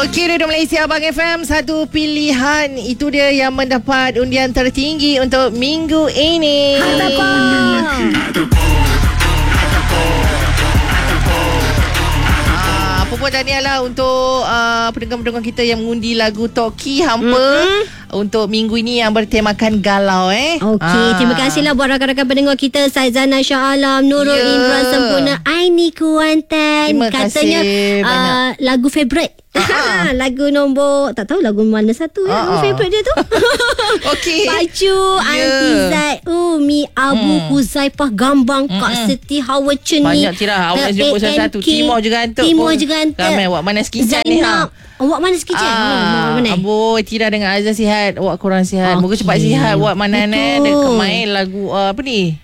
Okey, Radio Malaysia Abang FM, satu pilihan. Itu dia yang mendapat undian tertinggi untuk minggu ini. Apa pun tahniah lah untuk pendengar-pendengar kita yang mengundi lagu Toki Hampa untuk minggu ini yang bertemakan galau. Okey, terima kasihlah buat rakan-rakan pendengar kita, Saizana Shah Alam, Nurul Indra Sempurna, Aini Kuantan. Terima Katanya lagu favourite. Lagu nombor, tak tahu lagu mana satu lagu favourite dia tu. Okey. Baju Anti Zaid, Umi Abu Huzaifah Gambang, Kak Siti Hawa Ceni. Banyak Tira. Awak jumpa satu Timur juga hantuk. Timur juga hantuk. Ramai awak mana sekejap ni Awak mana sekejap? Mana? Amboi, Tira dengan Azhar sihat. Awak kurang sihat. Moga cepat sihat. Awak mana main lagu apa ni?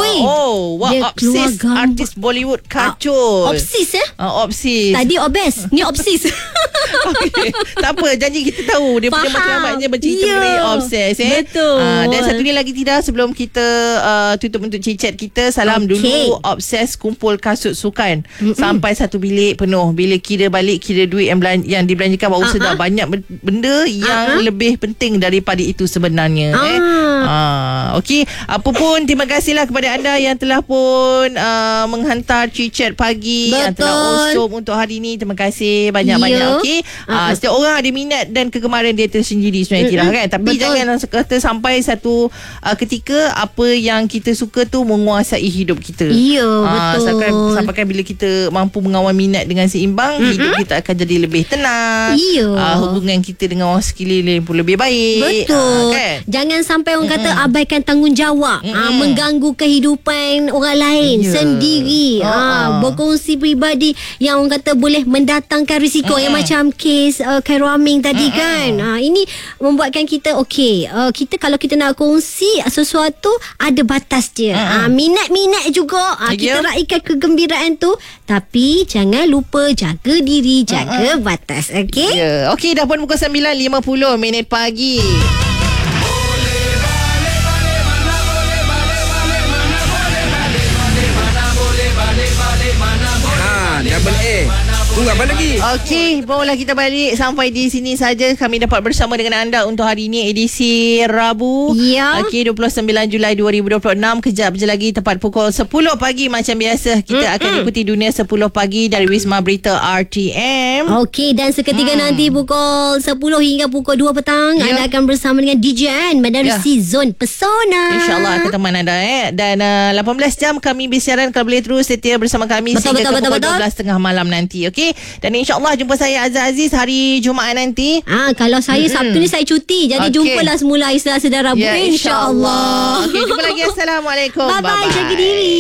Dia Obsis, artis Bollywood kacau. Obsis Obsis. Tadi obes, ni obsis. Okay. Tak apa, janji kita tahu dia punya matlamatnya bercerita mengenai obses. Betul. Dan satu ni lagi tidak, sebelum kita tutup untuk chit-chat kita, salam dulu obses kumpul kasut sukan sampai satu bilik penuh. Bila kira balik, kira duit yang dibelanjakan, baru sedar banyak benda yang lebih penting daripada itu sebenarnya. Okey, apa pun terima kasihlah kepada anda yang telah pun menghantar chit-chat pagi. Betul. Yang telah usum untuk hari ini. Terima kasih banyak-banyak. Okey. Setiap orang ada minat dan kegemaran dia tersendiri sebenarnya, Tira, kan? Tapi jangan kata sampai satu ketika apa yang kita suka tu menguasai hidup kita. Betul. Sampaikan bila kita mampu mengawal minat dengan seimbang, hidup kita akan jadi lebih tenang. Hubungan kita dengan orang sekeliling pun lebih baik. Betul. Kan? Jangan sampai orang kata abaikan tanggungjawab, mengganggu kehidupan orang lain sendiri. Berkongsi peribadi yang orang kata boleh mendatangkan risiko, yang macam kes Khairul Aming tadi kan. Ini membuatkan kita kita kalau kita nak kongsi sesuatu ada batas dia. Minat-minat juga kita raikan kegembiraan tu, tapi jangan lupa jaga diri, jaga batas. Okey. Okey, dah pun pukul 9.50 pagi. Double A. Tunggu apa lagi? Okey, barulah kita balik. Sampai di sini saja kami dapat bersama dengan anda untuk hari ini, edisi Rabu. Okey, 29 Julai 2026. Kejap je lagi tepat pukul 10 pagi macam biasa. Kita akan ikuti Dunia 10 pagi dari Wisma Berita RTM. Okey, dan seketika nanti pukul 10 hingga pukul 2 petang anda akan bersama dengan DJ An menerusi Zon Pesona. InsyaAllah akan teman anda. Dan 18 jam kami bersiaran. Kalau boleh terus setia bersama kami sehingga pukul 12.30 malam nanti. Okey. Dan insyaAllah jumpa saya Azhar Aziz hari Jumaat nanti. Kalau saya Sabtu ni saya cuti. Jadi jumpalah semula Isra Sedara Rabu, insyaAllah. Okey, jumpa lagi. Assalamualaikum. Bye-bye. Jaga diri.